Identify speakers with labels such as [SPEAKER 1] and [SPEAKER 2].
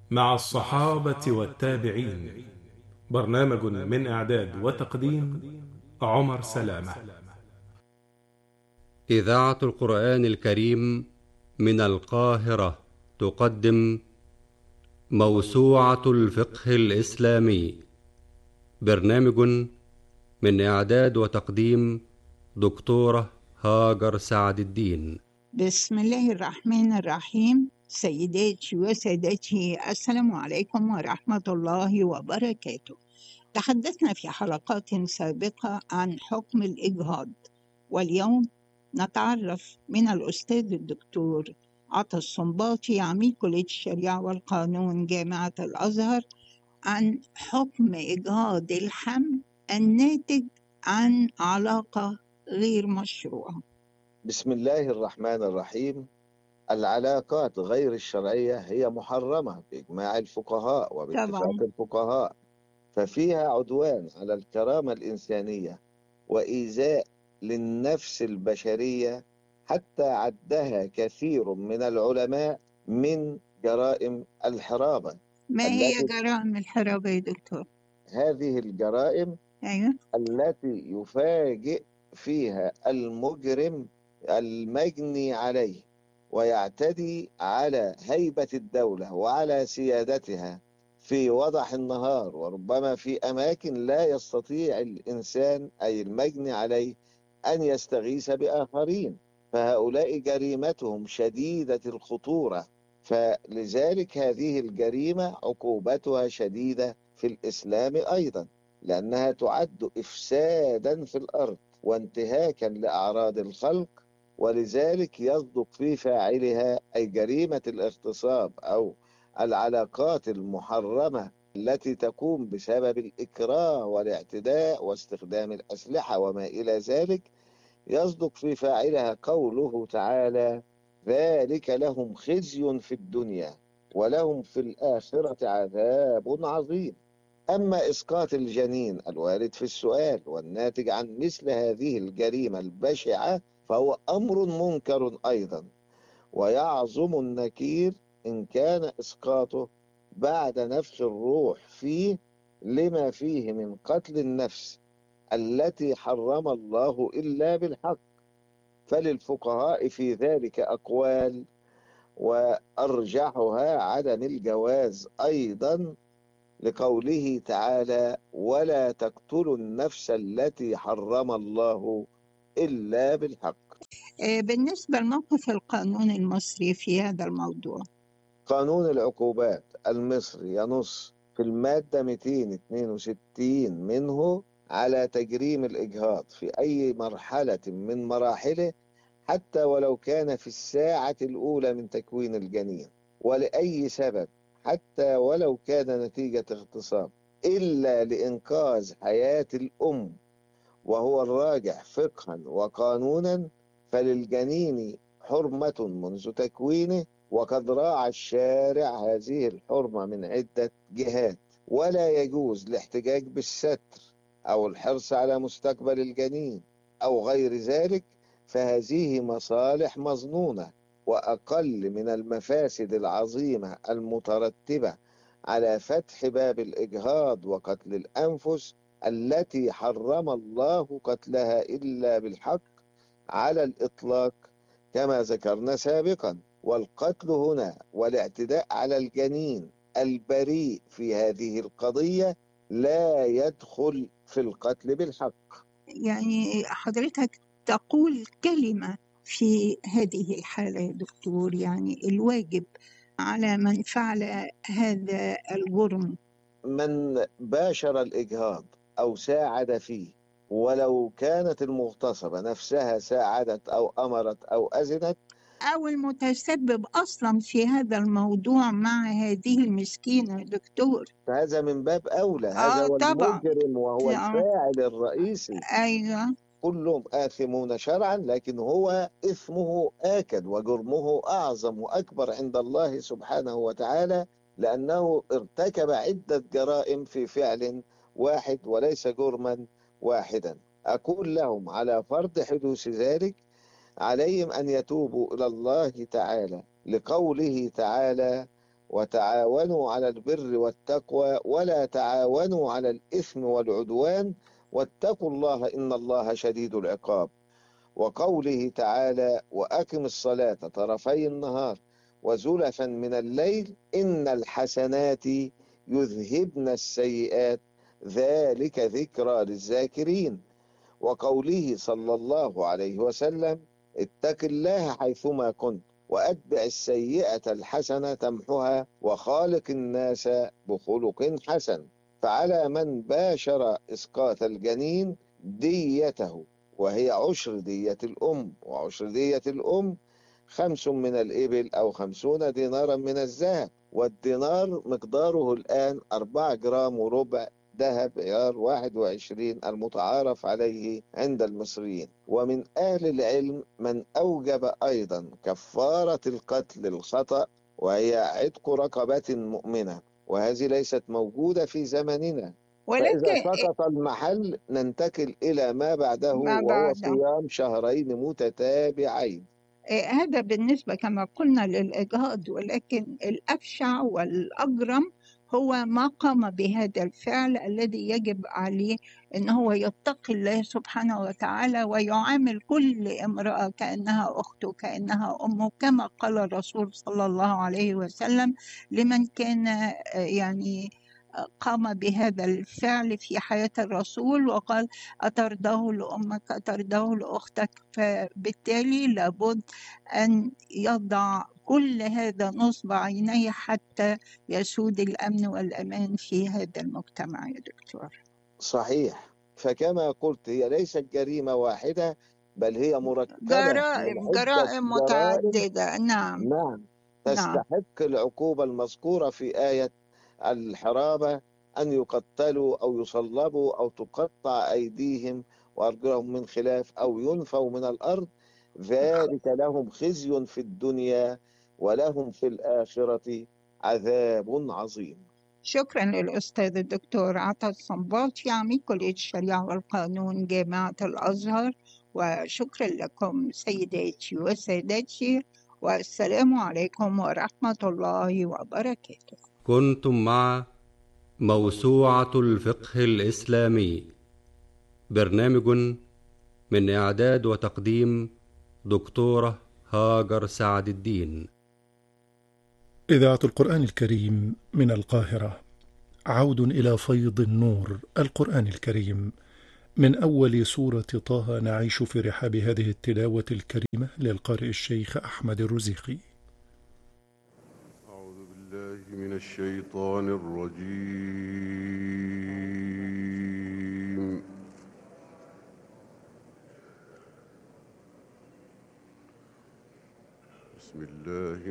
[SPEAKER 1] مع الصحابة والتابعين. برنامج من إعداد وتقديم عمر سلامة.
[SPEAKER 2] إذاعة القرآن الكريم من القاهرة تقدم موسوعة الفقه الإسلامي. برنامج من إعداد وتقديم دكتورة هاجر سعد الدين.
[SPEAKER 3] بسم الله الرحمن الرحيم. سيداتي وسادتي، السلام عليكم ورحمة الله وبركاته. تحدثنا في حلقات سابقة عن حكم الإجهاض، واليوم نتعرف من الأستاذ الدكتور عطا الصنباطي عميد كلية الشريعة والقانون جامعة الأزهر عن حكم إجهاض الحمل الناتج عن علاقة غير مشروعة.
[SPEAKER 4] بسم الله الرحمن الرحيم. العلاقات غير الشرعية هي محرمة بإجماع الفقهاء وباتفاق
[SPEAKER 3] طبعا.
[SPEAKER 4] الفقهاء، ففيها عدوان على الكرامة الإنسانية وإيذاء للنفس البشرية، حتى عدها كثير من العلماء من جرائم الحرابة.
[SPEAKER 3] ما هي
[SPEAKER 4] التي
[SPEAKER 3] جرائم الحرابة يا دكتور؟
[SPEAKER 4] هذه الجرائم
[SPEAKER 3] أيوه.
[SPEAKER 4] التي يفاجئ فيها المجرم المجني عليه ويعتدي على هيبة الدولة وعلى سيادتها في وضح النهار، وربما في أماكن لا يستطيع الإنسان أي المجني عليه أن يستغيث بآخرين، فهؤلاء جريمتهم شديدة الخطورة. فلذلك هذه الجريمة عقوبتها شديدة في الإسلام أيضا، لأنها تعد إفسادا في الأرض وانتهاكا لأعراض الخلق، ولذلك يصدق في فاعلها أي جريمة الاغتصاب أو العلاقات المحرمة التي تقوم بسبب الإكراه والاعتداء واستخدام الأسلحة وما إلى ذلك، يصدق في فاعلها قوله تعالى: ذلك لهم خزي في الدنيا ولهم في الآخرة عذاب عظيم. أما إسقاط الجنين الوارد في السؤال والناتج عن مثل هذه الجريمة البشعة فهو أمر منكر أيضا، ويعظم النكير إن كان إسقاطه بعد نفخ الروح فيه، لما فيه من قتل النفس التي حرم الله إلا بالحق. فللفقهاء في ذلك أقوال، وأرجحها عدم الجواز أيضا، لقوله تعالى: ولا تقتلوا النفس التي حرم الله إلا بالحق.
[SPEAKER 3] بالنسبة لموقف القانون المصري في هذا الموضوع.
[SPEAKER 4] قانون العقوبات المصري ينص في المادة 262 منه على تجريم الإجهاض في أي مرحلة من مراحله، حتى ولو كان في الساعة الأولى من تكوين الجنين، ولأي سبب، حتى ولو كان نتيجة اغتصاب، إلا لإنقاذ حياة الأم، وهو الراجح فقها وقانونا. فللجنين حرمة منذ تكوينه، وقد راعى الشارع هذه الحرمة من عدة جهات، ولا يجوز الاحتجاج بالستر أو الحرص على مستقبل الجنين أو غير ذلك، فهذه مصالح مظنونة، وأقل من المفاسد العظيمة المترتبة على فتح باب الإجهاض وقتل الأنفس التي حرم الله قتلها إلا بالحق على الإطلاق، كما ذكرنا سابقا. والقتل هنا والاعتداء على الجنين البريء في هذه القضية لا يدخل في القتل بالحق.
[SPEAKER 3] يعني حضرتك تقول كلمة في هذه الحالة يا دكتور، يعني الواجب على من فعل هذا الجرم.
[SPEAKER 4] من باشر الإجهاض أو ساعد فيه، ولو كانت المغتصبة نفسها ساعدت أو أمرت أو أذنت،
[SPEAKER 3] أو المتسبب أصلا في هذا الموضوع مع هذه المسكينة يا دكتور.
[SPEAKER 4] فهذا من باب أولى، هذا هو
[SPEAKER 3] طبعا.
[SPEAKER 4] المجرم وهو الفاعل الرئيسي.
[SPEAKER 3] أيوه.
[SPEAKER 4] كلهم آثمون شرعا، لكن هو إثمه آكد وجرمه أعظم وأكبر عند الله سبحانه وتعالى، لأنه ارتكب عدة جرائم في فعل واحد وليس جرما واحدا. أقول لهم على فرض حدوث ذلك عليهم أن يتوبوا إلى الله تعالى، لقوله تعالى: وتعاونوا على البر والتقوى ولا تعاونوا على الإثم والعدوان واتقوا الله إن الله شديد العقاب. وقوله تعالى وأقم الصلاة طرفي النهار وزلفا من الليل إن الحسنات يذهبن السيئات ذلك ذكرى للذاكرين. وقوله صلى الله عليه وسلم اتق الله حيثما كنت وأتبع السيئة الحسنة تمحها وخالق الناس بخلق حسن. فعلى من باشر إسقاط الجنين ديته، وهي عشر دية الأم، وعشر دية الأم 5 من الإبل أو 50 دينارا من الذهب، والدينار مقداره الآن 4 جرام وربع ذهب عيار 21 المتعارف عليه عند المصريين. ومن أهل العلم من أوجب أيضا كفارة القتل الخطأ، وهي عتق رقبة مؤمنة، وهذه ليست موجودة في زمننا. فإذا
[SPEAKER 3] ولكن
[SPEAKER 4] سقط المحل ننتقل إلى ما بعده
[SPEAKER 3] ما
[SPEAKER 4] وهو
[SPEAKER 3] بعد
[SPEAKER 4] صيام شهرين متتابعين.
[SPEAKER 3] هذا بالنسبة كما قلنا للإجهاض، ولكن الأبشع والأجرم هو ما قام بهذا الفعل الذي يجب عليه أن هو يتقي الله سبحانه وتعالى ويعامل كل امرأة كأنها أخته كأنها أمه، كما قال الرسول صلى الله عليه وسلم لمن كان يعني قام بهذا الفعل في حياة الرسول وقال أترضاه لأمك أترضاه لأختك. فبالتالي لابد أن يضع كل هذا نصب عينيه حتى يسود الأمن والأمان في هذا المجتمع يا دكتور.
[SPEAKER 4] صحيح. فكما قلت هي ليست جريمة واحدة، بل هي مركبة من عدة
[SPEAKER 3] جرائم
[SPEAKER 4] جرائم.
[SPEAKER 3] متعددة. نعم.
[SPEAKER 4] نعم،
[SPEAKER 3] نعم.
[SPEAKER 4] تستحق العقوبة المذكورة في آية الحرابة أن يقتلوا أو يصلبوا أو تقطع أيديهم وأرجلهم من خلاف أو ينفوا من الأرض، ذلك لهم خزي في الدنيا ولهم في الآخرة عذاب عظيم.
[SPEAKER 3] شكرا للأستاذ الدكتور عطا الصنباطي عميد كلية الشريعة والقانون جامعة الأزهر، وشكرا لكم سيداتي وسادتي، والسلام عليكم ورحمة الله وبركاته.
[SPEAKER 2] كنتم مع موسوعة الفقه الإسلامي، برنامج من إعداد وتقديم دكتورة هاجر سعد الدين.
[SPEAKER 1] إذاعة القرآن الكريم من القاهرة، عود إلى فيض النور القرآن الكريم من أول سورة طه. نعيش في رحاب هذه التلاوة الكريمة للقارئ الشيخ أحمد الرزيقي.
[SPEAKER 5] أعوذ بالله من الشيطان الرجيم. بسم الله